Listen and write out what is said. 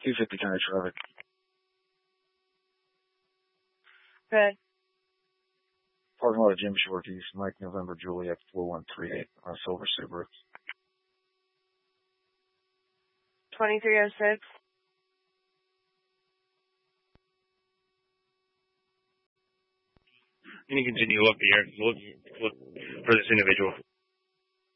250 county traffic. Good. Parking lot of Jim Shorty's, Mike November Juliet 4138 on a silver Subaru. 2306. Can you continue up the air? Look for this individual.